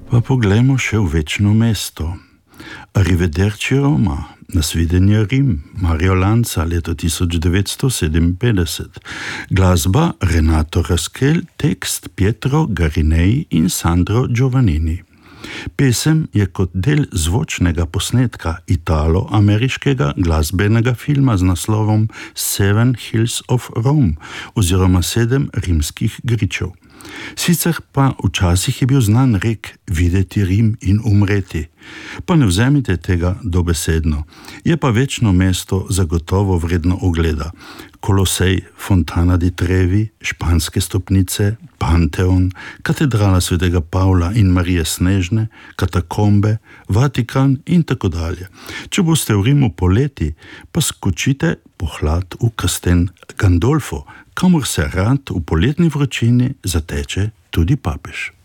Pa poglejmo še v večno mesto. Arrivederci Roma, nasvidenje Rim, Mario Lanza, leto 1957. Glasba Renato Raskel, tekst Pietro Garinei in Sandro Giovannini. Pesem je kot del zvočnega posnetka italo-ameriškega glasbenega filma z naslovom Seven Hills of Rome oziroma 7 rimskih gričev. Sicer pa včasih je bil znan rek videti Rim in umreti. Pa ne vzemite tega dobesedno. Je pa večno mesto zagotovo vredno ogleda. Kolosej, Fontana di Trevi, španske stopnice, Panteon, katedrala svetega Pavla in Marije Snežne, katakombe, Vatikan in tako dalje. Če boste v Rimu poleti, pa skočite po hlad v Castel Gandolfo, kamor se rad v poletni vročini zateče tudi papež.